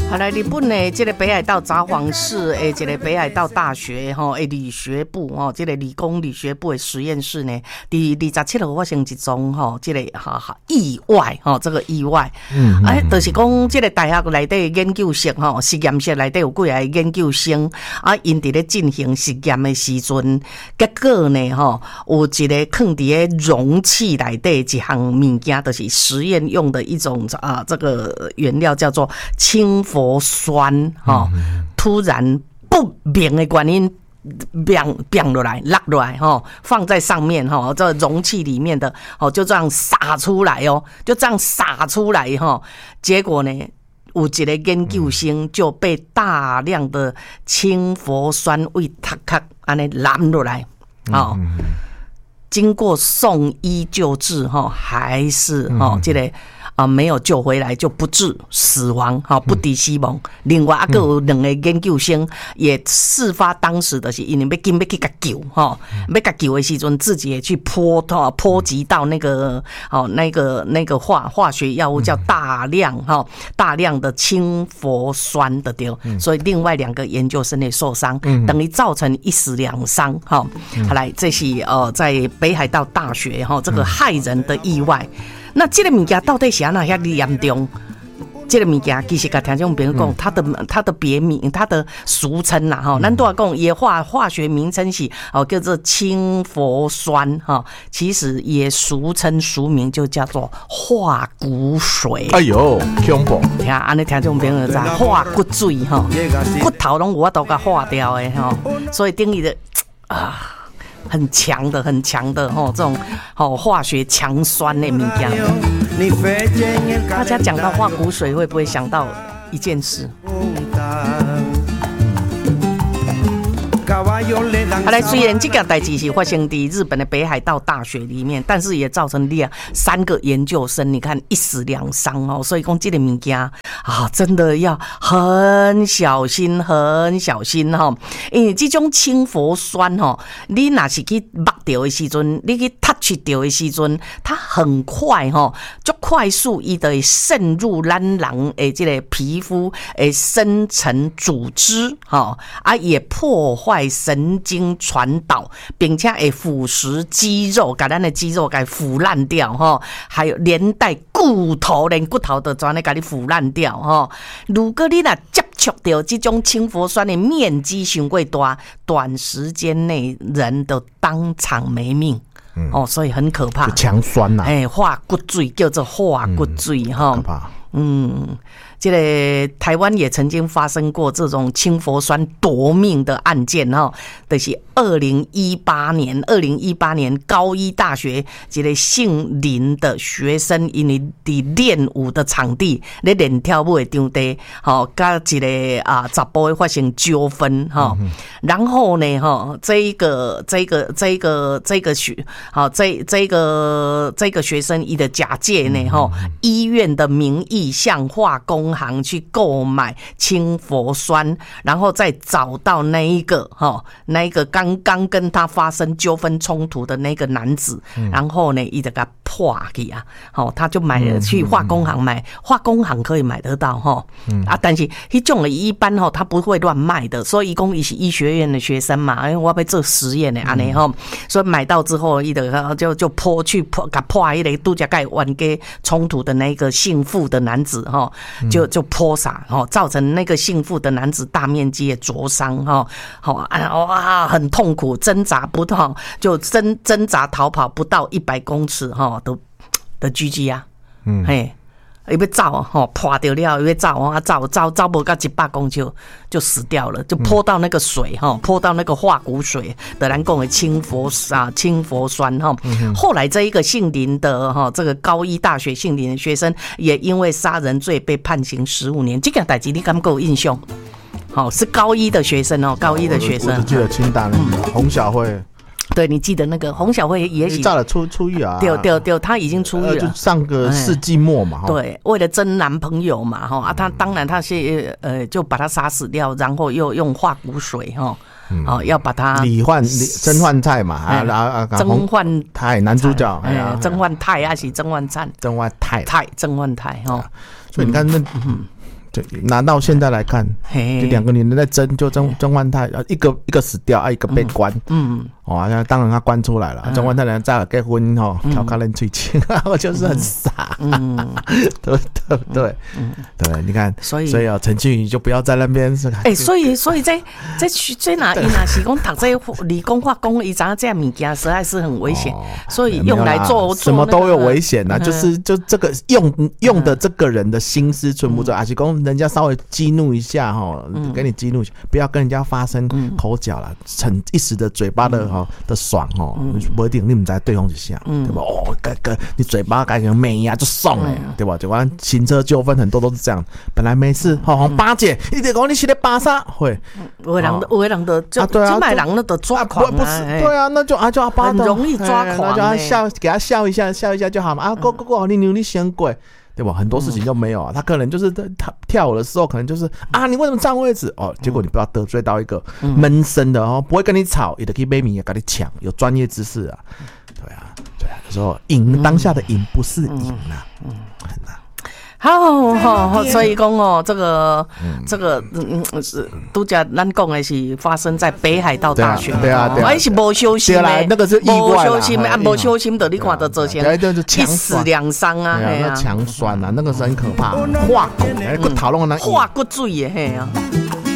好来，日本的这个北海道札幌市的这个北海道大学的理学部这个理工理学部的实验室呢，第27号发生一宗这个意外这个意外，就是讲这个大学内底研究室实验室内底有几个研究生因伫咧进行实验的时阵，结果呢有一个放伫咧容器内底一项物件，就是实验用的一种这个原料叫做氢氟酸突然不明的原因变落来落落来放在上面这容器里面的就这样洒出来就这样洒出来结果呢有一个研究生就被大量的氢氟酸味塔卡安尼淋落来经过送医救治还是这个没有救回来，就不治死亡不敌死亡。另外还有2个研究生也事发当时的是因为要去甲救要甲救的时阵自己也去波及到那个化学药物叫大量的氢氟酸的对，所以另外2个研究生也受伤，等于造成1死2伤好来，这是在北海道大学这个害人的意外。那这个物件到底是安怎遐严重？这个物件其实甲听众朋友讲，它的别名，它的俗称啦咱都要讲，也化学名称是叫做氢氟酸其实也俗名就叫做化骨水。 哎呦，恐怖！ 听安尼听众朋友知化骨水骨头拢有法度甲化掉的所以等于的很强的这种化学强酸的物件。大家讲到化骨水，会不会想到一件事？好来，虽然这个代志是发生在日本的北海道大学里面，但是也造成3个研究生，你看1死2伤所以讲这个物件真的要很小心因为这种氢氟酸你若是去摸到的时阵，你去 touch 到的时阵，它很快就快速它就会渗入咱人的这个皮肤的深层组织也破坏神经传导，并且会腐蚀肌肉，把咱的肌肉给腐烂掉还有连带骨头，连骨头都全给你腐烂掉如果你若接触到这种氢氟酸的面积太过大，短时间内人都当场没命所以很可怕。 强酸化骨水叫做化骨水可怕。这个台湾也曾经发生过这种氢氟酸夺命的案件就是2018年高一大学这个姓林的学生，因为在练舞的场地咧练跳舞的场地跟一个查甫发生纠纷然后呢这个学生他的假借呢医院的名义向化工行去购买氢氟酸，然后再找到那一个刚刚跟他发生纠纷冲突的那个男子，然后呢他就给他破去他就买了去化工行买，化工行可以买得到但是那种的一般他不会乱卖的，所以他是医学院的学生嘛，我要做实验的所以买到之后他就破那个度假盖冤家冲突的那个姓傅的男子就泼洒造成那个姓傅的男子大面积的灼伤很痛苦，挣扎不到，就挣扎逃跑不到100公尺都 GG 他要走破掉了，要走不到100公尺就死掉了，就泼到那个水泼到那个化骨水的咱讲的氢氟酸后来这一个姓林的这个高一大学姓林的学生也因为杀人罪被判刑15年。这个代志你敢有印象？是高一的学生高一的学生， 我只记得清大那个洪小慧。 对，你记得那个洪小慧也许早了出狱啊？ 对，他已经出狱了， 就上个世纪末嘛。 对，为了争男朋友嘛他当然他是就把他杀死掉，然后又用化骨水要把他甄焕泰嘛甄焕泰男主角甄焕泰还是甄焕灿？ 甄焕泰甄焕泰所以你看就拿到现在来看，就2个女人在争，就甄嬛太一个死掉，一个被关。当然他关出来了。甄嬛太娘再结婚调侃人最亲，我就是很傻。对不对？对，你看，所以陈庆瑜就不要在那边是。 所以这哪是讲读这理工化工，伊知影这物件实在是很危险，所以用来做什么都有危险呐。就这个用的这个人的心思存不住，还是讲人家稍微激怒一下给你激怒，不要跟人家发生口角了，逞一时的嘴巴的爽不一定你不知道对方是啥，对吧？你嘴巴改成美呀就爽了，对吧？就玩行车纠纷很多都是这样，本来没事，八姐，你得讲你是在巴啥会？ 有的人的就这买人的抓狂不是对啊，那就阿巴很容易抓狂， 就给他笑一下就好嘛。你先跪。对吧？很多事情就没有啊，他可能就是他跳舞的时候，可能就是你为什么占位置结果你不要得罪到一个闷声的不会跟你吵，也得可以被米跟你抢，有专业知识啊，对啊，有时候赢当下的赢不是赢啊，很难。 好，所以讲这个是都讲咱讲的是发生在北海道大学， 对啊， 是无小心的， 那个是意外啦， 无小心的，你看到造成一死2伤啊， 那强酸啊，那个是很可怕，化骨，骨头弄那化骨水的，嘿啊。